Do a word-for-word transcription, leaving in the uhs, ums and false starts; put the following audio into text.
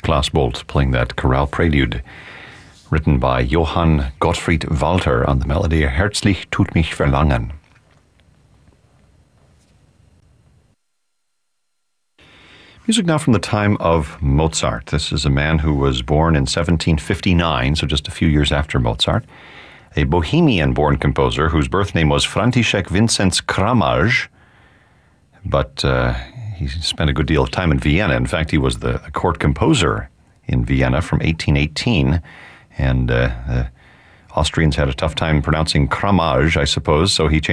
Klaus Bolt playing that chorale prelude written by Johann Gottfried Walter on the melody Herzlich tut mich verlangen. Music now from the time of Mozart. This is a man who was born in seventeen fifty-nine, so just a few years after Mozart. A Bohemian-born composer whose birth name was František Vincenc Kramář, but uh, he spent a good deal of time in Vienna. In fact, he was the court composer in Vienna from eighteen eighteen, and uh, the Austrians had a tough time pronouncing Kramář, I suppose, so he changed